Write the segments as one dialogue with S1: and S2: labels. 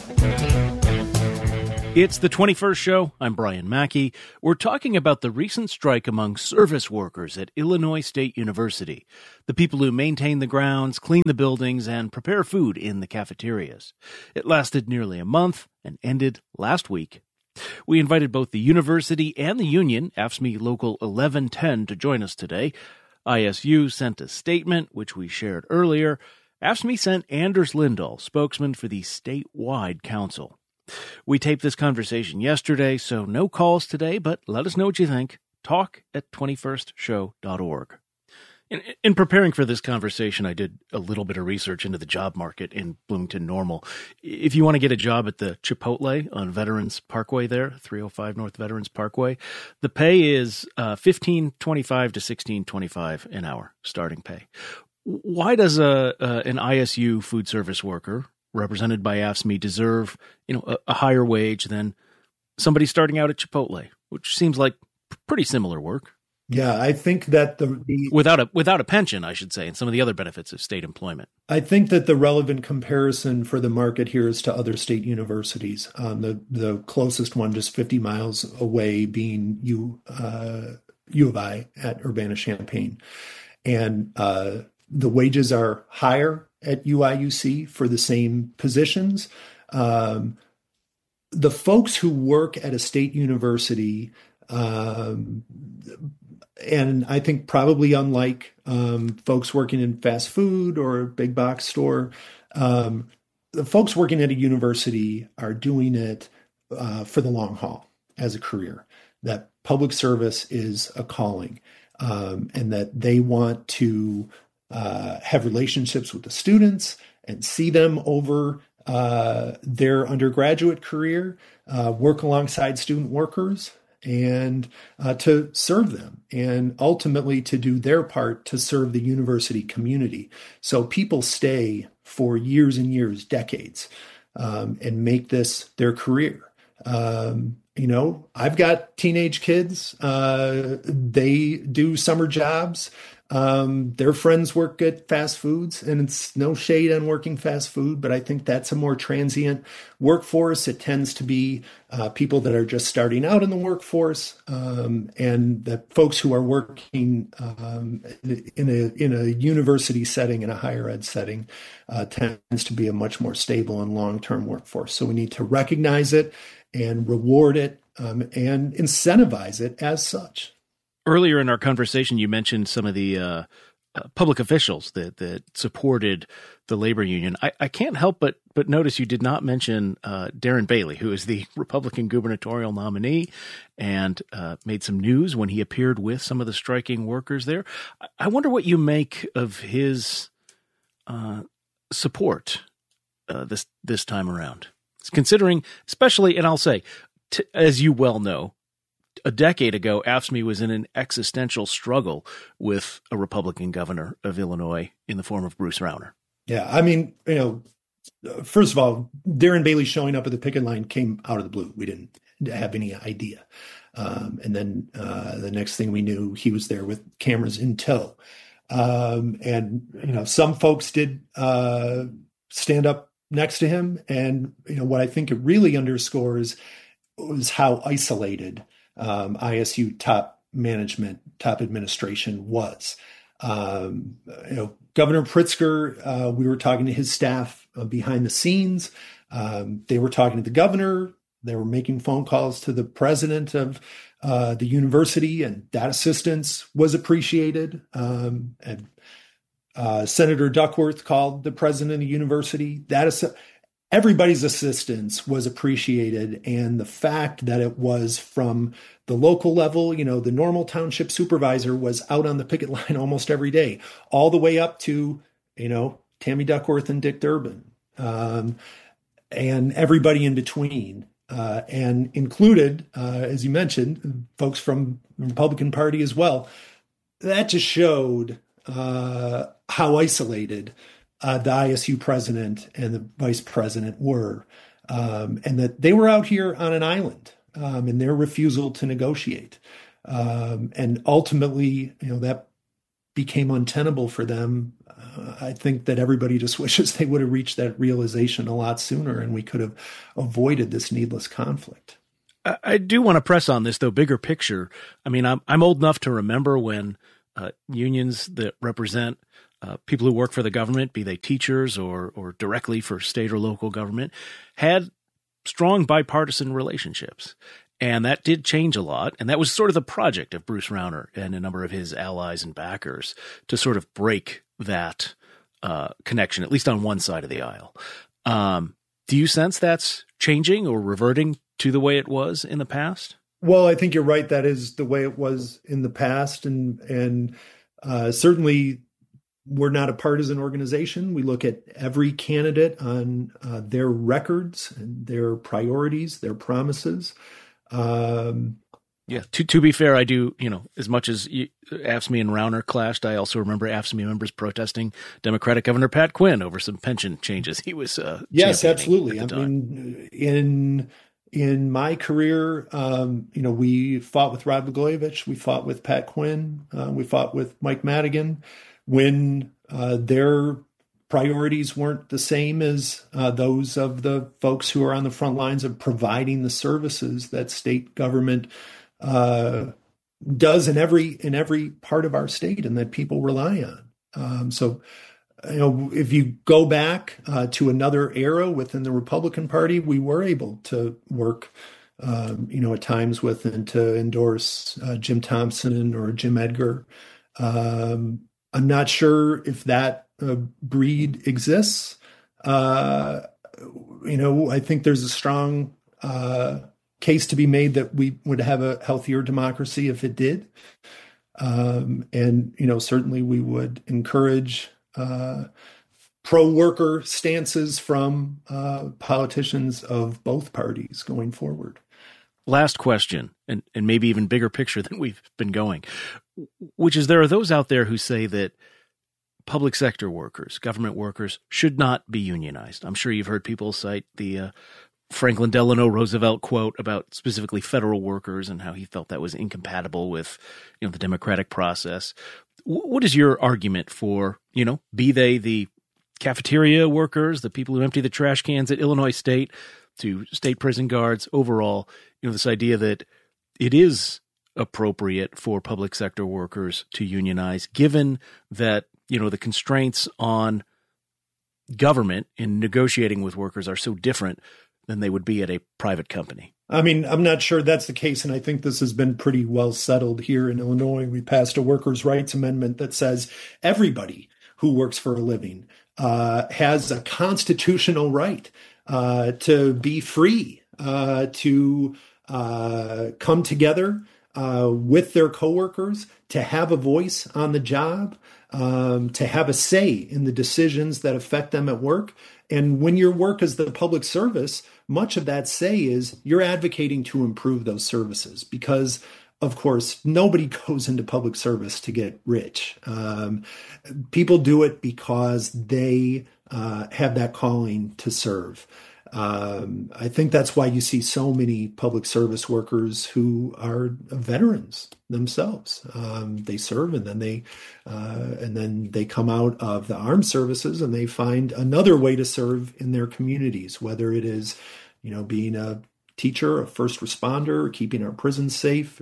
S1: It's the 21st show. I'm Brian Mackey. We're talking about the recent strike among service workers at Illinois State University, the people who maintain the grounds, clean the buildings, and prepare food in the cafeterias. It lasted nearly a month and ended last week. We invited both the university and the union, AFSCME Local 1110, to join us today. ISU sent a statement, which we shared earlier. AFSCME sent Anders Lindahl, spokesman for the statewide council. We taped this conversation yesterday, so no calls today, but let us know what you think. Talk at 21stshow.org. In preparing for this conversation, I did a little bit of research into the job market in Bloomington Normal. If you want to get a job at the Chipotle on Veterans Parkway there, 305 North Veterans Parkway, the pay is $15.25 to $16.25 an hour, starting pay. Why does an ISU food service worker represented by AFSCME deserve, a higher wage than somebody starting out at Chipotle, which seems like pretty similar work?
S2: Yeah, I think that
S1: without a pension, I should say, and some of the other benefits of state employment.
S2: I think that the relevant comparison for the market here is to other state universities. The closest one, just 50 miles away, being U of I at Urbana-Champaign, and the wages are higher at UIUC for the same positions. The folks who work at a state university, and I think probably unlike folks working in fast food or a big box store, the folks working at a university are doing it for the long haul as a career. That public service is a calling, and that they want to have relationships with the students and see them over their undergraduate career, work alongside student workers, and to serve them, and ultimately to do their part to serve the university community. So people stay for years and years, decades, and make this their career. I've got teenage kids. They do summer jobs. Their friends work at fast foods, and it's no shade on working fast food, but I think that's a more transient workforce. It tends to be people that are just starting out in the workforce, and the folks who are working in a university setting, in a higher ed setting, tends to be a much more stable and long-term workforce. So we need to recognize it and reward it, and incentivize it as such.
S1: Earlier in our conversation, you mentioned some of the public officials that supported the labor union. I can't help but notice you did not mention Darren Bailey, who is the Republican gubernatorial nominee and made some news when he appeared with some of the striking workers there. I wonder what you make of his support this time around, considering especially, and I'll say, as you well know, a decade ago, AFSCME was in an existential struggle with a Republican governor of Illinois in the form of Bruce Rauner.
S2: Yeah, I mean, first of all, Darren Bailey showing up at the picket line came out of the blue. We didn't have any idea. And then the next thing we knew, he was there with cameras in tow. And some folks did stand up next to him. And, what I think it really underscores was how isolated ISU top management, top administration was. Governor Pritzker, we were talking to his staff behind the scenes. They were talking to the governor. They were making phone calls to the president of the university, and that assistance was appreciated. And Senator Duckworth called the president of the university. Everybody's assistance was appreciated, and the fact that it was from the local level, the Normal Township supervisor was out on the picket line almost every day, all the way up to, Tammy Duckworth and Dick Durbin, and everybody in between, and included, as you mentioned, folks from the Republican Party as well. That just showed how isolated the ISU president and the vice president were, and that they were out here on an island in their refusal to negotiate. And ultimately, that became untenable for them, I think that everybody just wishes they would have reached that realization a lot sooner, and we could have avoided this needless conflict.
S1: I do want to press on this, though, bigger picture. I mean, I'm old enough to remember when unions that represent people who work for the government, be they teachers or directly for state or local government, had strong bipartisan relationships. And that did change a lot. And that was sort of the project of Bruce Rauner and a number of his allies and backers to sort of break that connection, at least on one side of the aisle. Do you sense that's changing or reverting to the way it was in the past?
S2: Well, I think you're right. That is the way it was in the past. And certainly we're not a partisan organization. We look at every candidate on their records and their priorities, their promises.
S1: Yeah. To be fair, I do, as much as AFSCME and Rauner clashed, I also remember AFSCME members protesting Democratic Governor Pat Quinn over some pension changes he was
S2: yes, absolutely. I mean, in my career, we fought with Rod Blagojevich, we fought with Pat Quinn, we fought with Mike Madigan when their priorities weren't the same as those of the folks who are on the front lines of providing the services that state government does in every part of our state and that people rely on. So, if you go back to another era within the Republican Party, we were able to work, at times with and to endorse Jim Thompson or Jim Edgar. I'm not sure if that breed exists. I think there's a strong case to be made that we would have a healthier democracy if it did. Certainly we would encourage pro-worker stances from politicians of both parties going forward.
S1: Last question, and maybe even bigger picture than we've been going, which is there are those out there who say that public sector workers, government workers, should not be unionized. I'm sure you've heard people cite the Franklin Delano Roosevelt quote about specifically federal workers and how he felt that was incompatible with, the democratic process. What is your argument for, be they the cafeteria workers, the people who empty the trash cans at Illinois State, to state prison guards, overall, this idea that it is appropriate for public sector workers to unionize, given that, the constraints on government in negotiating with workers are so different than they would be at a private company?
S2: I mean, I'm not sure that's the case, and I think this has been pretty well settled here in Illinois. We passed a workers' rights amendment that says everybody who works for a living has a constitutional right to be free, to come together with their coworkers, to have a voice on the job, to have a say in the decisions that affect them at work. And when your work is the public service, much of that say is you're advocating to improve those services because, of course, nobody goes into public service to get rich. People do it because they have that calling to serve. I think that's why you see so many public service workers who are veterans themselves. They serve and then they come out of the armed services and they find another way to serve in their communities, whether it is, being a teacher, a first responder, keeping our prisons safe,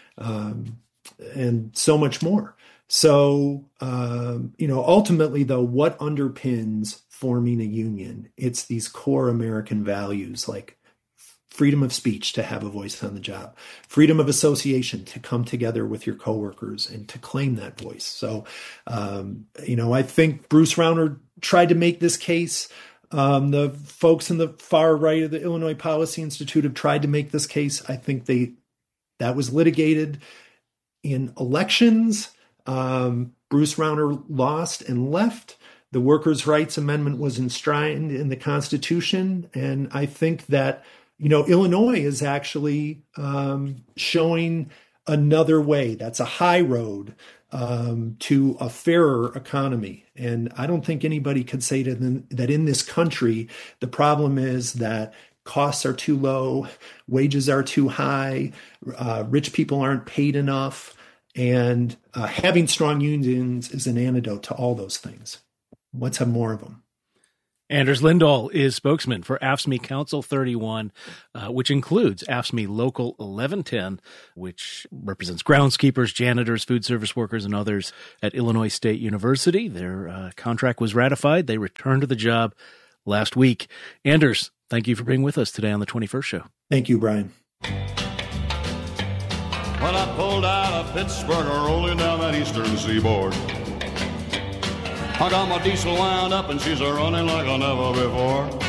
S2: and so much more. So, ultimately, though, what underpins forming a union? It's these core American values like freedom of speech to have a voice on the job, freedom of association to come together with your coworkers and to claim that voice. So, I think Bruce Rauner tried to make this case. The folks in the far right of the Illinois Policy Institute have tried to make this case. I think that was litigated in elections. Bruce Rauner lost and left. The Workers' Rights Amendment was enshrined in the Constitution. And I think that, Illinois is actually showing another way. That's a high road to a fairer economy. And I don't think anybody could say that in this country, the problem is that costs are too low, wages are too high, rich people aren't paid enough. And having strong unions is an antidote to all those things. Let's have more of them.
S1: Anders Lindahl is spokesman for AFSCME Council 31, which includes AFSCME Local 1110, which represents groundskeepers, janitors, food service workers, and others at Illinois State University. Their contract was ratified. They returned to the job last week. Anders, thank you for being with us today on the 21st Show.
S2: Thank you, Brian.
S3: When I pulled out of Pittsburgh, rolling down that eastern seaboard, I got my diesel wound up and she's a running like I never before.